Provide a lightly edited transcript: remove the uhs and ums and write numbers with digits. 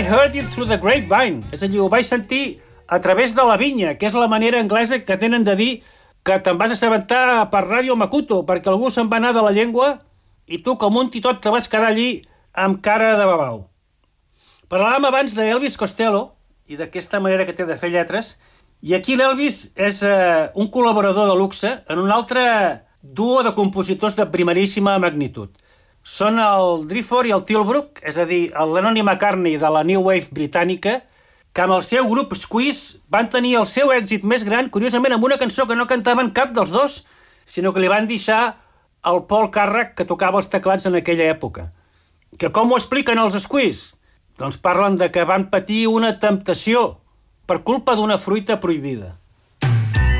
I heard it through the grapevine. És a dir, ho vaig sentir a través de la vinya, que és la manera anglesa que tenen de dir que te'n vas assabentar per Ràdio Makuto, perquè algú se'n va anar de la llengua i tu, com un titot, te vas quedar allí amb cara de babau. Parlàvem abans d'Elvis Costello i d'aquesta manera que té de fer lletres, i aquí l'Elvis és un col·laborador de luxe en un altre duo de compositors de primeríssima magnitud. Són el Driftwood i el Tilbrook, és a dir, el Lennon i McCartney de la New Wave britànica, que amb el seu grup Squeeze van tenir el seu èxit més gran, curiosament, amb una cançó que no cantaven cap dels dos, sinó que li van deixar el Paul Carrack, que tocava els teclats en aquella època. Que com ho expliquen els Squeeze? Doncs parlen de que van patir una temptació per culpa d'una fruita prohibida.